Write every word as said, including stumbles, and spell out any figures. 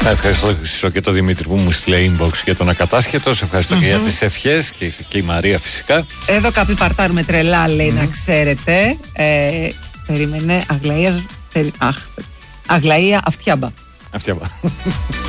Να ευχαριστώ και τον Δημήτρη που μου στείλε inbox για τον ακατάσχετο. Σε ευχαριστώ mm-hmm. και για τις ευχές και, και η Μαρία φυσικά. Εδώ κάποιοι παρτάρουμε τρελά, λέει, mm-hmm. να ξέρετε. Ε, περίμενε, Αγλαία, αχ, Αγλαία Αυτιάμπα. Αυτιάμπα.